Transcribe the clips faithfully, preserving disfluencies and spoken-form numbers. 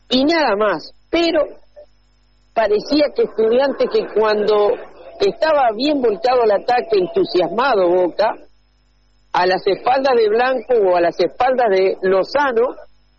y nada más. Pero parecía que Estudiantes, que cuando estaba bien volcado al ataque, entusiasmado Boca, a las espaldas de Blanco o a las espaldas de Lozano,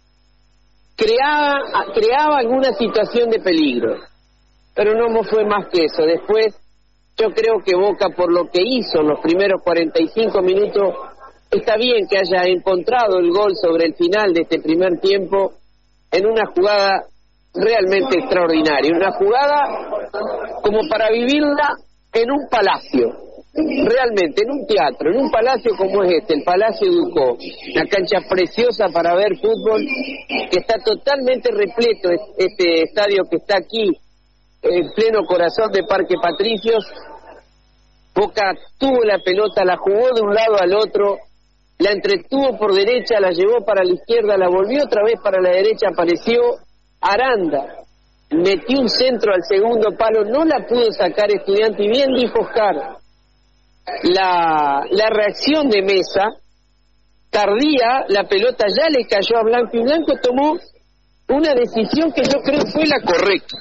creaba, creaba alguna situación de peligro. Pero no fue más que eso. Después, yo creo que Boca, por lo que hizo en los primeros cuarenta y cinco minutos, está bien que haya encontrado el gol sobre el final de este primer tiempo en una jugada realmente extraordinaria, una jugada como para vivirla en un palacio, realmente, en un teatro, en un palacio como es este, el Palacio Ducó, una cancha preciosa para ver fútbol, que está totalmente repleto, este estadio que está aquí, en pleno corazón de Parque Patricios. Boca tuvo la pelota, la jugó de un lado al otro, la entretuvo por derecha, la llevó para la izquierda, la volvió otra vez para la derecha, apareció Aranda, metió un centro al segundo palo, no la pudo sacar Estudiante, y bien dijo Oscar, la, la reacción de Mesa, tardía, la pelota ya le cayó a Blanco, y Blanco tomó una decisión que yo creo fue la correcta,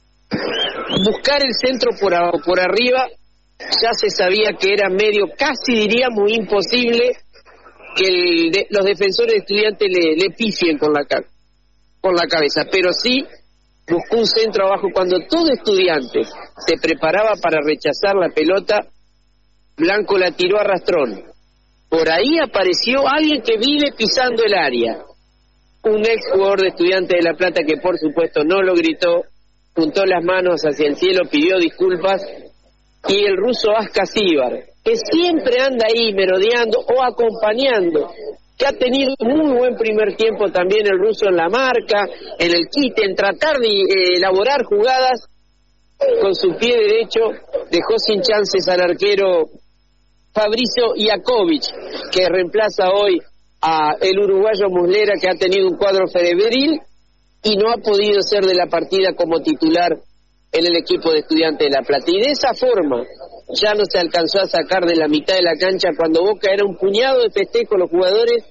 buscar el centro por, a, por arriba. Ya se sabía que era medio, casi diríamos imposible, que el de, los defensores de Estudiantes le, le pifien con la, con la cabeza, pero sí buscó un centro abajo. Cuando todo Estudiantes se preparaba para rechazar la pelota, Blanco la tiró a rastrón. Por ahí apareció alguien que vive pisando el área, un ex jugador de Estudiantes de La Plata, que por supuesto no lo gritó, juntó las manos hacia el cielo, pidió disculpas, y el ruso Ascasíbar, que siempre anda ahí merodeando o acompañando, que ha tenido muy buen primer tiempo también el ruso en la marca, en el quite, en tratar de eh, elaborar jugadas. Con su pie derecho dejó sin chances al arquero Fabricio Iakovic, que reemplaza hoy a el uruguayo Muslera, que ha tenido un cuadro febril y no ha podido ser de la partida como titular en el equipo de Estudiantes de La Plata. Y de esa forma ya no se alcanzó a sacar de la mitad de la cancha, cuando Boca era un puñado de festejo los jugadores.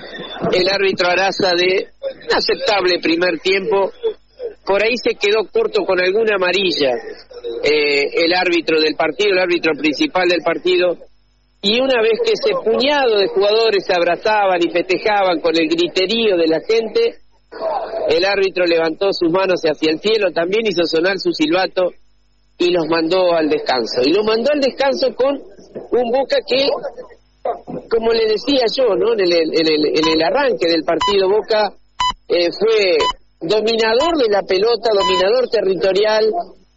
El árbitro Araza, de un aceptable primer tiempo, por ahí se quedó corto con alguna amarilla, eh, el árbitro del partido, el árbitro principal del partido, y una vez que ese puñado de jugadores se abrazaban y festejaban con el griterío de la gente, el árbitro levantó sus manos hacia el cielo, también hizo sonar su silbato y los mandó al descanso. Y los mandó al descanso con un Boca que, como le decía yo, ¿no? En el, en el, en el arranque del partido, Boca eh, fue dominador de la pelota, dominador territorial,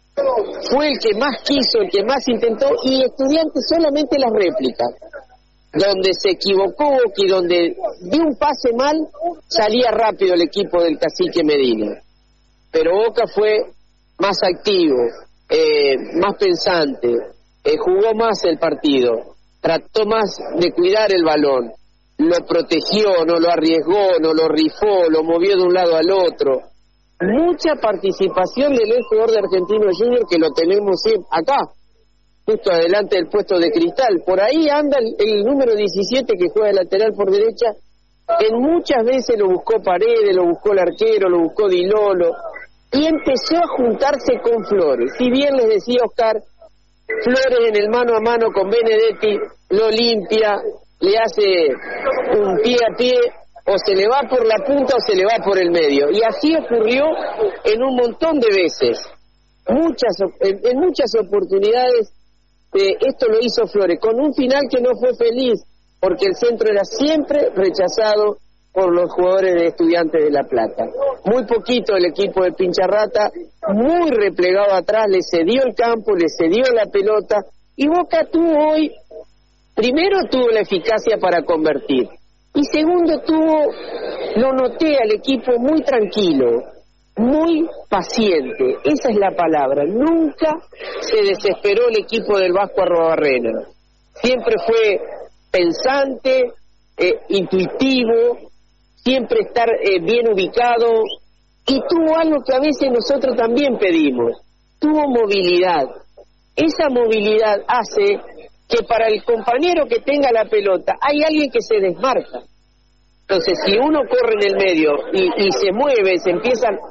fue el que más quiso, el que más intentó, y Estudiantes solamente las réplicas. Donde se equivocó y donde dio un pase mal, salía rápido el equipo del Cacique Medina. Pero Boca fue más activo, eh, más pensante, eh, jugó más el partido, trató más de cuidar el balón, lo protegió, no lo arriesgó, no lo rifó, lo movió de un lado al otro. Mucha participación del ex jugador de Argentino Junior, que lo tenemos acá, justo adelante del puesto de Cristal. Por ahí anda el, el número diecisiete, que juega de lateral por derecha. En muchas veces lo buscó Paredes, lo buscó el arquero, lo buscó Di Lolo, y empezó a juntarse con Flores. Si bien les decía Oscar, Flores en el mano a mano con Benedetti lo limpia, le hace un pie a pie, o se le va por la punta o se le va por el medio. Y así ocurrió en un montón de veces. Muchas, en, en muchas oportunidades Eh, esto lo hizo Flores, con un final que no fue feliz, porque el centro era siempre rechazado por los jugadores de Estudiantes de La Plata. Muy poquito el equipo de Pincharrata, muy replegado atrás, le cedió el campo, le cedió la pelota, y Boca tuvo hoy, primero tuvo la eficacia para convertir, y segundo tuvo, lo noté al equipo muy tranquilo, muy paciente, esa es la palabra. Nunca se desesperó el equipo del Vasco Arruabarrena, siempre fue pensante, eh, intuitivo, siempre estar eh, bien ubicado, y tuvo algo que a veces nosotros también pedimos, tuvo movilidad. Esa movilidad hace que para el compañero que tenga la pelota hay alguien que se desmarca. Entonces, si uno corre en el medio y, y se mueve, se empiezan